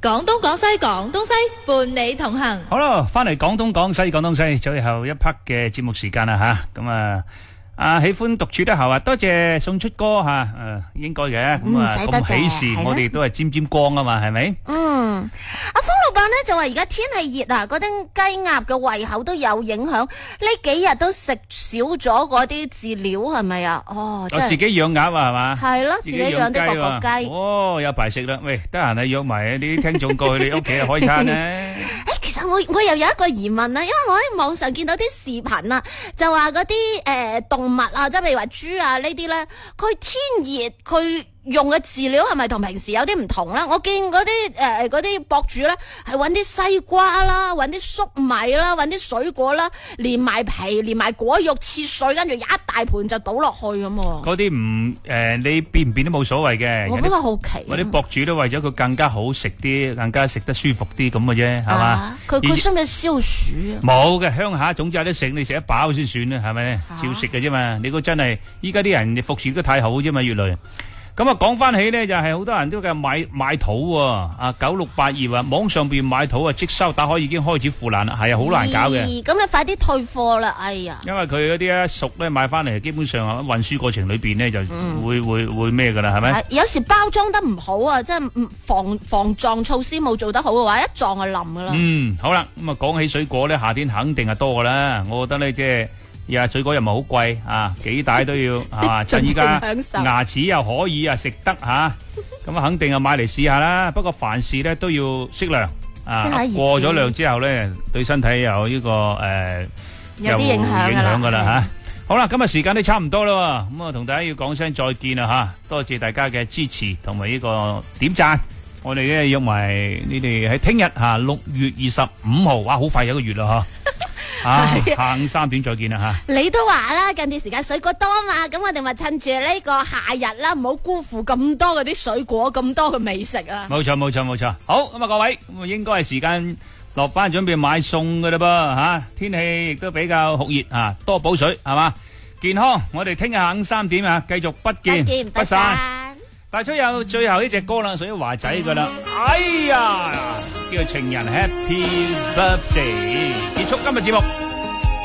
廣東廣西廣東西伴你同行。 好啦，翻嚟廣東廣西廣東西最後一 part 嘅節目時間啦吓，咁喜歡獨處得後啊，多謝送出歌吓，應該嘅，咁喜事我哋都係沾沾光啊嘛，係咪？ 阿風老闆咧就話而家天氣熱啊，嗰啲雞鴨嘅胃口都有影響，呢幾日都食少咗嗰啲飼料係咪啊？哦， 我自己養鴨啊，係嘛？ 係咯，自己養啲國雞。 哦，有排食啦，喂，得閒啊約埋啲聽眾過去你屋企開餐咧。 其實我又有一個疑問啦，因為我喺網上見到啲視頻啊，就話嗰啲動物啊，即係譬如話豬啊呢啲咧，佢天熱佢用嘅飼料係咪同平時有啲唔同咧？我見嗰啲博主咧係搵啲西瓜啦，搵啲粟米啦，搵啲水果啦，連埋皮連埋果肉切碎，跟住一大盤就倒落去咁。 嗰啲你變唔變都冇所謂嘅。 我比較好奇。 嗰啲博主都為咗佢更加好食啲，更加食得舒服啲咁嘅啫，係嘛？ 佢需唔需要消暑啊？ 冇嘅，鄉下總之有得食，你食得飽先算啦，係咪？照食嘅啫嘛。你估真係依家啲人服侍得太好啫嘛，越來。咁啊，講翻起咧，就係好多人都嘅買土喎，9682話網上邊買土啊，即收打開已經開始腐爛啦，係啊，好難搞嘅。 咁你快啲退貨啦，哎呀！因為佢嗰啲熟咧買翻嚟，基本上運輸過程裏邊咧就會咩噶啦，係咪？ 有時包裝得唔好啊，即係防撞措施冇做得好嘅話，一撞就冧噶啦。 好啦，咁啊講起水果咧，夏天肯定係多噶啦，我覺得咧即係。水果又唔係好貴啊，幾大都要啊！趁依家牙齒又可以食得吓，咁肯定買嚟試下啦。不過凡事咧都要適量啊，過咗量之後咧，對身體有呢個有啲影響噶啦吓。好啦，今日時間都差唔多啦，咁啊同大家要講聲再見啦吓，多謝大家嘅支持同埋呢個點讚。我哋咧約埋你哋喺聽日6月25號，哇，好快有一個月啦吓。下午3點再見啦吓。 你都話啦，近段時間水果多嘛，咁我哋咪趁住呢個夏日啦，唔好辜負咁多嗰啲水果，咁多嘅美食啊。 冇錯。好，咁啊各位，咁啊應該係時間落班準備買餸噶啦噃吓。天氣亦都比較酷熱啊，多補水係嘛，健康。我哋聽日下午3點繼續不見不散。大出有最後呢隻歌啦，屬於華仔噶啦。哎呀，叫做情人 Happy Birthday，結束今日節目。